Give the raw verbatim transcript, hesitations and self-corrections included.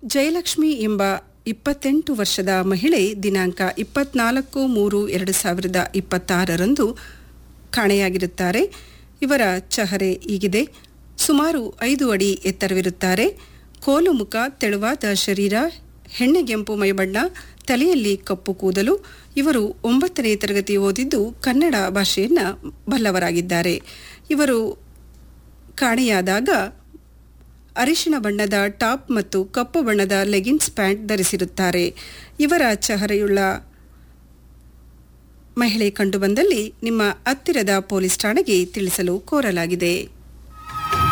ಜಯಲಕ್ಷ್ಮಿ ಎಂಬ ಇಪ್ಪತ್ತೆಂಟು ವರ್ಷದ ಮಹಿಳೆ ದಿನಾಂಕ ಇಪ್ಪತ್ನಾಲ್ಕು ಮೂರು ಎರಡು ಸಾವಿರದ ಇಪ್ಪತ್ತಾರರಂದು ಕಾಣೆಯಾಗಿರುತ್ತಾರೆ. ಇವರ ಚಹರೆ ಹೀಗಿದೆ. ಸುಮಾರು ಐದು ಅಡಿ ಎತ್ತರವಿರುತ್ತಾರೆ. ಕೋಲು ಮುಖ, ತೆಳುವಾದ ಶರೀರ, ಹೆಣ್ಣೆಗೆಂಪು ಮೈಬಣ್ಣ, ತಲೆಯಲ್ಲಿ ಕಪ್ಪು ಕೂದಲು. ಇವರು ಒಂಬತ್ತನೇ ತರಗತಿ ಓದಿದ್ದು ಕನ್ನಡ ಭಾಷೆಯನ್ನು ಬಲ್ಲವರಾಗಿದ್ದಾರೆ. ಇವರು ಕಾಣೆಯಾದಾಗ ಅರಿಶಿಣ ಬಣ್ಣದ ಟಾಪ್ ಮತ್ತು ಕಪ್ಪು ಬಣ್ಣದ ಲೆಗಿನ್ಸ್ ಪ್ಯಾಂಟ್ ಧರಿಸಿರುತ್ತಾರೆ. ಇವರ ಚಹರೆಯುಳ್ಳ ಮಹಿಳೆ ಕಂಡುಬಂದಲ್ಲಿ ನಿಮ್ಮ ಹತ್ತಿರದ ಪೊಲೀಸ್ ಠಾಣೆಗೆ ತಿಳಿಸಲು ಕೋರಲಾಗಿದೆ.